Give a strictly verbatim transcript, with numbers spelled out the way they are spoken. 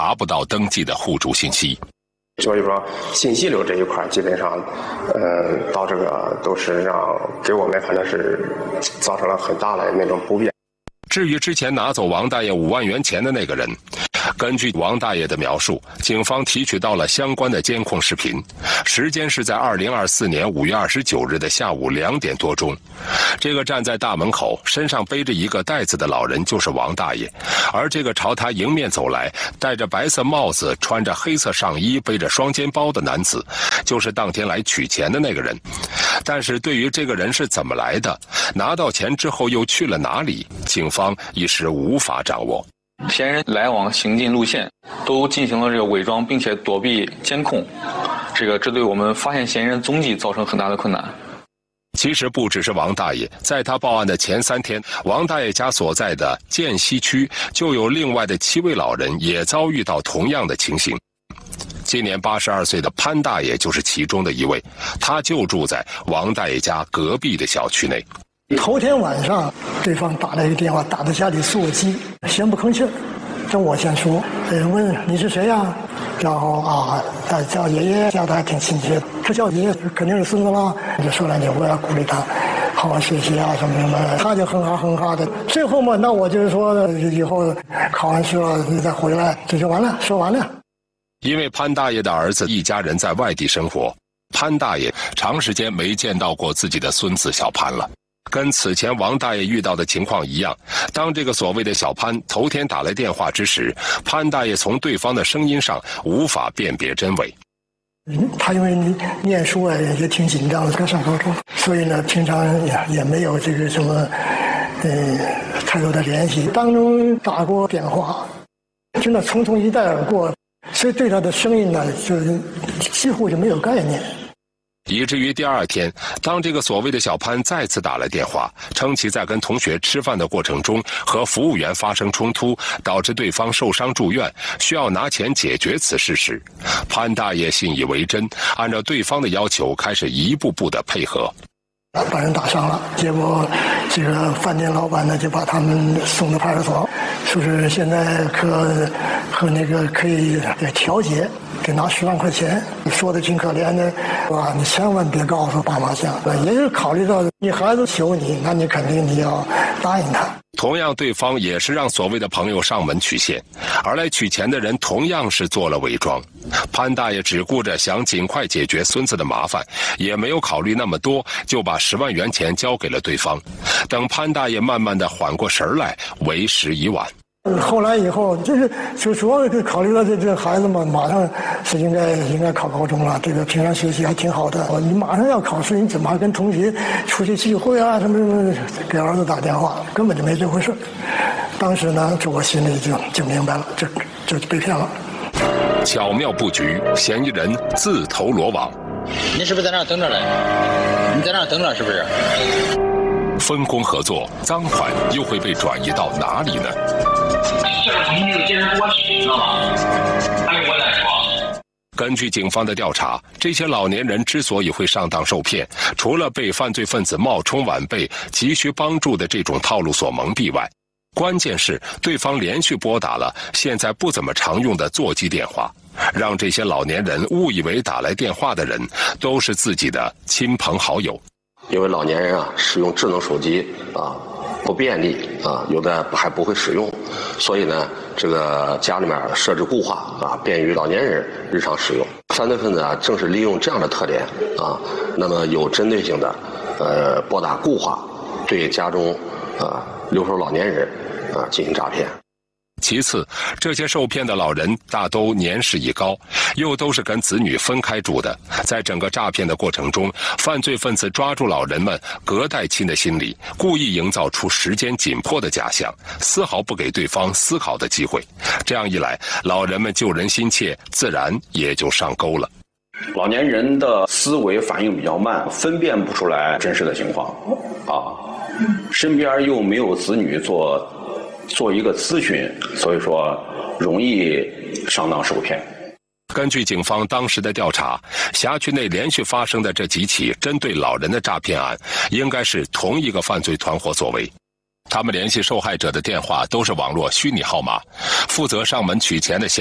查不到登记的户主信息。 所以说，信息流这一块基本上，呃，到这个都是让给我们反正是造成了很大的那种不便。 至于之前拿走王大爷五万元钱的那个人，根据王大爷的描述，警方提取到了相关的监控视频，时间是在二零二四年五月二十九日的下午两点多钟。这个站在大门口身上背着一个袋子的老人就是王大爷，而这个朝他迎面走来戴着白色帽子穿着黑色上衣背着双肩包的男子，就是当天来取钱的那个人。但是对于这个人是怎么来的，拿到钱之后又去了哪里，警方一时无法掌握。 嫌疑人来往行进路线都进行了这个伪装，并且躲避监控，这个这对我们发现嫌疑人踪迹造成很大的困难。 其实不只是王大爷，在他报案的前三天，王大爷家所在的涧西区就有另外的七位老人也遭遇到同样的情形。今年八十二岁的潘大爷就是其中的一位，他就住在王大爷家隔壁的小区内。 头天晚上，对方打了一个电话，打到家里座机，先不吭气儿，这我先说，呃，问你是谁呀？然后啊，他叫爷爷，叫他还挺亲切的。他叫爷爷肯定是孙子了，就说两句，我要鼓励他好好学习啊，什么什么的。他就哼哈哼哈的。最后嘛，那我就是说，以后考完试了你再回来，这就完了，说完了。 因为潘大爷的儿子一家人在外地生活，潘大爷长时间没见到过自己的孙子小潘了。跟此前王大爷遇到的情况一样，当这个所谓的小潘头天打来电话之时，潘大爷从对方的声音上无法辨别真伪。 嗯，他因为念书啊也挺紧张的，刚上高中，所以呢平常也也没有这个什么呃太多的联系。当中打过电话，真的匆匆一带而过，所以对他的声音呢就几乎就没有概念。 以至于第二天，当这个所谓的小潘再次打来电话，称其在跟同学吃饭的过程中和服务员发生冲突，导致对方受伤住院，需要拿钱解决此事时，潘大爷信以为真，按照对方的要求开始一步步的配合。 把人打伤了，结果这个饭店老板呢就把他们送到派出所，说是现在和和那个可以给调解，给拿十万块钱，说的挺可怜的，哇，你千万别告诉爸妈讲，也是考虑到你孩子求你，那你肯定你要答应他。 同样，对方也是让所谓的朋友上门取现，而来取钱的人同样是做了伪装。潘大爷只顾着想尽快解决孙子的麻烦，也没有考虑那么多，就把十万元钱交给了对方。等潘大爷慢慢的缓过神来，为时已晚。 后来以后，就是就主要是考虑到这这孩子嘛，马上是应该应该考高中了，这个平常学习还挺好的。你马上要考试，你怎么还跟同学出去聚会啊？什么什么，给儿子打电话，根本就没这回事。当时呢，这我心里就就明白了，这这被骗了。 巧妙布局，嫌疑人自投罗网。 你是不是在那儿等着嘞？你在那儿等着是不是？ 分工合作，赃款又会被转移到哪里呢？ 这个从那个接人过去，你知道吗？还有我来说。 根据警方的调查，这些老年人之所以会上当受骗，除了被犯罪分子冒充晚辈、急需帮助的这种套路所蒙蔽外，关键是对方连续拨打了现在不怎么常用的座机电话，让这些老年人误以为打来电话的人都是自己的亲朋好友。 因为老年人啊使用智能手机啊不便利啊，有的还不会使用，所以呢这个家里面设置固话啊，便于老年人日常使用。犯罪分子啊正是利用这样的特点啊，那么有针对性的呃拨打固话，对家中啊留守老年人啊进行诈骗。 其次，这些受骗的老人大都年事已高，又都是跟子女分开住的，在整个诈骗的过程中，犯罪分子抓住老人们隔代亲的心理，故意营造出时间紧迫的假象，丝毫不给对方思考的机会。这样一来，老人们救人心切，自然也就上钩了。 老年人的思维反应比较慢，分辨不出来真实的情况啊，身边又没有子女做做一个咨询，所以说容易上当受骗。 根据警方当时的调查，辖区内连续发生的这几起针对老人的诈骗案，应该是同一个犯罪团伙所为。他们联系受害者的电话都是网络虚拟号码，负责上门取钱的